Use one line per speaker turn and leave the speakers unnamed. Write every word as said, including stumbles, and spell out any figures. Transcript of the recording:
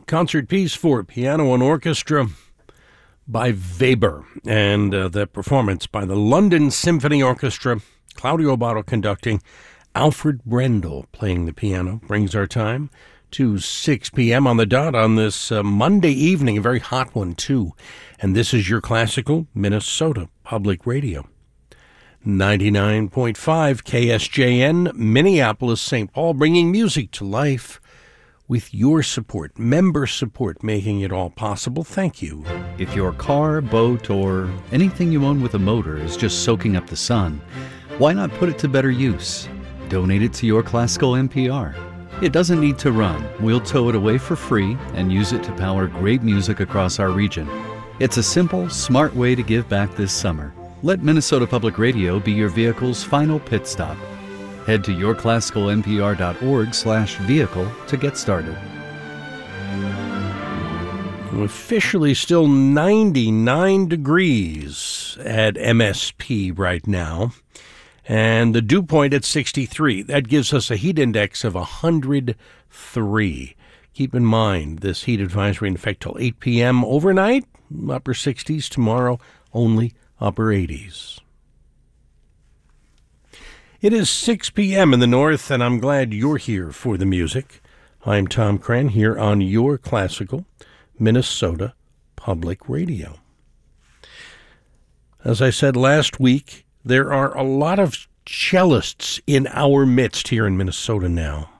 concert piece for piano and orchestra by Weber, and uh, the performance by the London Symphony Orchestra, Claudio Botto conducting, Alfred Brendel playing the piano, brings our time to six p.m. on the dot on this uh, Monday evening, a very hot one too. And this is your classical Minnesota Public Radio. ninety-nine point five K S J N, Minneapolis, Saint Paul, bringing music to life with your support, member support, making it all possible. Thank you.
If your car, boat, or anything you own with a motor is just soaking up the sun, why not put it to better use? Donate it to Your Classical N P R. It doesn't need to run. We'll tow it away for free and use it to power great music across our region. It's a simple, smart way to give back this summer. Let Minnesota Public Radio be your vehicle's final pit stop. Head to your classical n p r dot org slash vehicle to get started.
Officially still ninety-nine degrees at M S P right now, and the dew point at sixty-three. That gives us a heat index of one hundred three. Keep in mind, this heat advisory in effect till eight p.m. overnight, upper sixties. Tomorrow, only upper eighties. It is six p.m. in the north, and I'm glad you're here for the music. I'm Tom Cran here on your classical Minnesota Public Radio. As I said last week, there are a lot of cellists in our midst here in Minnesota now.